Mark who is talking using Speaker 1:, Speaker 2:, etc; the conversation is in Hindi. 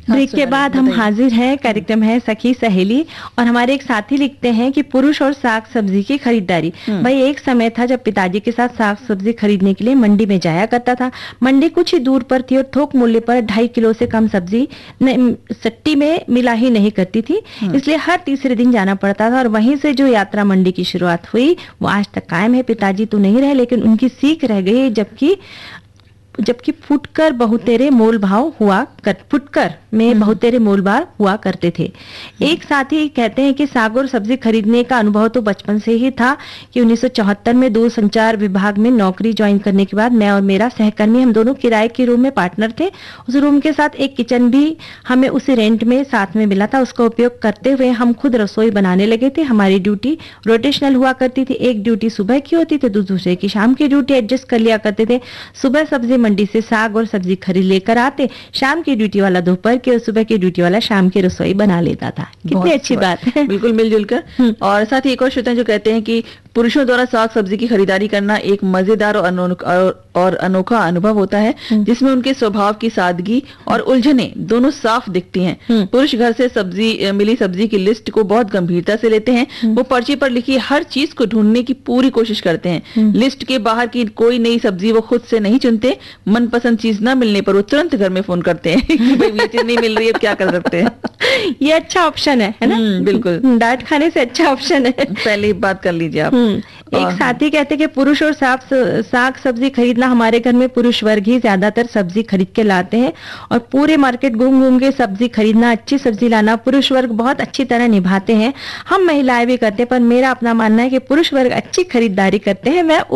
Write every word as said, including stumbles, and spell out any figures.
Speaker 1: ब्रेक के बाद हम हाजिर हैं। कार्यक्रम है सखी सहेली और हमारे एक साथी लिखते हैं कि पुरुष और साग सब्जी की खरीदारी। भाई एक समय था जब पिताजी के साथ साग सब्जी खरीदने के लिए मंडी में जाया करता था। मंडी कुछ ही दूर पर थी और थोक मूल्य पर ढाई किलो से कम सब्जी सट्टी में मिला ही नहीं करती थी, इसलिए हर तीसरे दिन जाना पड़ता था और वहीं से जो यात्रा मंडी की शुरुआत हुई वो आज तक कायम है। पिताजी तो नहीं रहे लेकिन उनकी सीख रह गई, जबकि जबकि फुटकर बहुतेरे मोल भाव हुआ कर फुटकर में बहुतेरे मोल भाव हुआ करते थे। एक साथी कहते हैं कि साग और सब्जी खरीदने का अनुभव तो बचपन से ही था कि उन्नीस सौ चौहत्तर में दूर संचार विभाग में नौकरी ज्वाइन करने के बाद मैं और मेरा सहकर्मी हम दोनों किराए के रूम में पार्टनर थे। उस रूम के साथ एक किचन भी हमें उसी रेंट में साथ में मिला था। उसका उपयोग करते हुए हम खुद रसोई बनाने लगे थे। हमारी ड्यूटी रोटेशनल हुआ करती थी, एक ड्यूटी सुबह की होती थी तो दूसरे की शाम की ड्यूटी एडजस्ट कर लिया करते थे। सुबह सब्जी मंडी से साग और सब्जी खरीद लेकर आते, शाम की ड्यूटी वाला दोपहर की और सुबह की ड्यूटी वाला शाम की रसोई बना लेता था। कितनी अच्छी बात है।
Speaker 2: बिल्कुल मिलजुल कर। और साथ ही एक और श्रोता जो कहते हैं कि पुरुषों द्वारा साग सब्जी की खरीदारी करना एक मजेदार और अनोखा और अनोखा अनुभव होता है, जिसमें उनके स्वभाव की सादगी और उलझने दोनों साफ दिखती हैं। पुरुष घर से सब्जी मिली सब्जी की लिस्ट को बहुत गंभीरता से लेते हैं। वो पर्ची पर लिखी हर चीज को ढूंढने की पूरी कोशिश करते हैं। लिस्ट के बाहर की कोई नई सब्जी वो खुद से नहीं चुनते। मनपसंद चीज न मिलने पर वो तुरंत घर में फोन करते हैं कि भाई ये चीज नहीं मिल रही है, क्या कर सकते हैं।
Speaker 1: ये अच्छा ऑप्शन है, है ना?
Speaker 2: बिल्कुल,
Speaker 1: डांट खाने से अच्छा ऑप्शन है।
Speaker 2: पहले बात कर लीजिए आप।
Speaker 1: एक साथी कहते हैं कि पुरुष और साग साग सब्जी खरीदना, हमारे घर में पुरुष वर्ग ही ज्यादातर सब्जी खरीद के लाते हैं और पूरे मार्केट घूम घूम के सब्जी खरीदना, अच्छी सब्जी लाना पुरुष वर्ग बहुत अच्छी तरह निभाते हैं। हम महिलाएं भी करते हैं, पर मेरा अपना मानना है कि पुरुष वर्ग अच्छी खरीदारी करते हैं। मैं